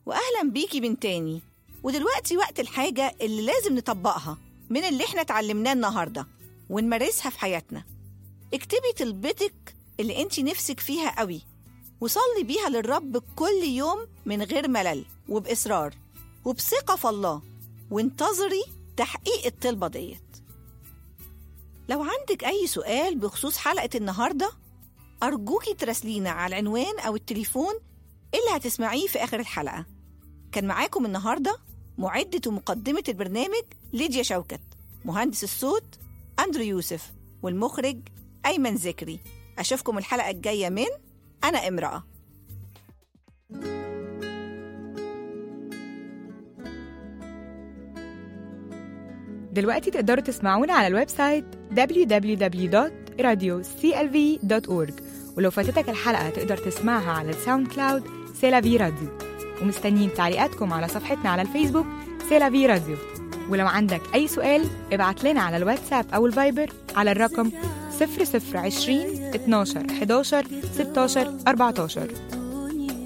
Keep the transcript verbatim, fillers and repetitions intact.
وأهلا بيكي من تاني. ودلوقتي وقت الحاجة اللي لازم نطبقها من اللي احنا اتعلمناه النهاردة ونمارسها في حياتنا. اكتبي طلبتك اللي انتي نفسك فيها قوي وصلي بيها للرب كل يوم من غير ملل وبإصرار وبثقة في الله، وانتظري تحقيق الطلبة ديت. لو عندك أي سؤال بخصوص حلقة النهاردة أرجوكي تراسلينا على العنوان أو التليفون اللي هتسمعيه في آخر الحلقة. كان معاكم النهاردة معدة ومقدمة البرنامج ليديا شوكت، مهندس الصوت أندرو يوسف، والمخرج أيمن ذكري. أشوفكم الحلقة الجاية من أنا امرأة. دلوقتي تقدروا تسمعونا على الويب سايت دبليو دبليو دبليو دوت راديو سي إل في دوت أورج، ولو فاتتك الحلقة تقدر تسمعها على الساوند كلاود سيلافي راديو. ومستنيين تعليقاتكم على صفحتنا على الفيسبوك سيلافي راديو. ولو عندك أي سؤال ابعت لنا على الواتساب أو الفايبر على الرقم صفر صفر عشرين اتناشر حداشر ستاشر أربعتاشر.